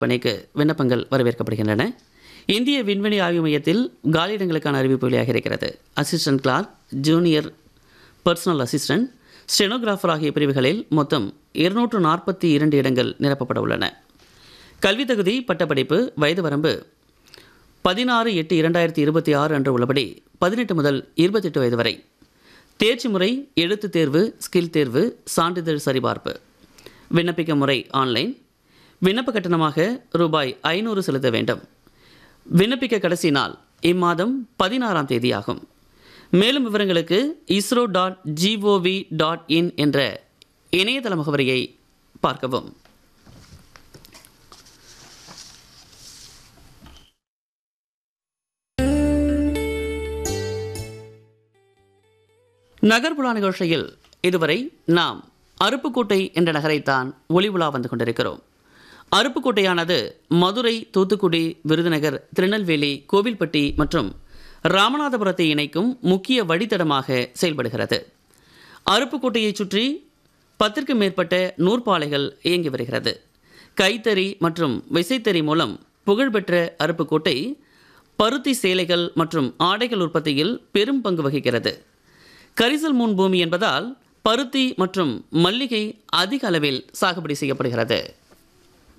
பணிக்கு விண்ணப்பங்கள் வரவேற்கப்படுகின்றன. இந்திய விண்வெளி ஆய்வு மையத்தில் காலியிடங்களுக்கான அறிவிப்பு வெளியாக இருக்கிறது. Assistant Clark, junior personal assistant, stenographer ஆகிய பிரிவுகளில் மொத்தம் 242 இடங்கள் நிரப்பப்பட உள்ளன. கல்வி தகுதி பட்டப்படிப்பு, வயது வரம்பு 16/8/2026 அன்று உள்ளபடி 18 முதல் 28 வயது வரை. தேர்ச்சி முறை எழுத்து தேர்வு, ஸ்கில் தேர்வு, சான்றிதழ் சரிபார்ப்பு. விண்ணப்பிக்க முறை ஆன்லைன். விண்ணப்ப கட்டணமாக ரூபாய் 500 செலுத்த வேண்டும். விண்ணப்பிக்க கடைசி நாள் இம்மாதம் 16ஆம் தேதி ஆகும். மேலும் விவரங்களுக்கு isro.gov.in என்ற இணையதள முகவரியை பார்க்கவும். நகர்புலா நிகழ்ச்சியில் இதுவரை நாம் அருப்புக்கோட்டை என்ற நகரைத்தான் ஒளி உலா வந்து கொண்டிருக்கிறோம். அருப்புக்கோட்டையானது மதுரை, தூத்துக்குடி, விருதுநகர், திருநெல்வேலி, கோவில்பட்டி மற்றும் ராமநாதபுரத்தை இணைக்கும் முக்கிய வழித்தடமாக செயல்படுகிறது. அருப்புக்கோட்டையை சுற்றி 10க்கும் மேற்பட்ட நூற்பாலைகள் இயங்கி வருகிறது. கைத்தறி மற்றும் விசைத்தறி மூலம் புகழ்பெற்ற அருப்புக்கோட்டை பருத்தி சேலைகள் மற்றும் ஆடைகள் உற்பத்தியில் பெரும் பங்கு வகிக்கிறது. கரிசல் மூன் பூமி என்பதால் பருத்தி மற்றும் மல்லிகை அதிக அளவில் சாகுபடி செய்யப்படுகிறது.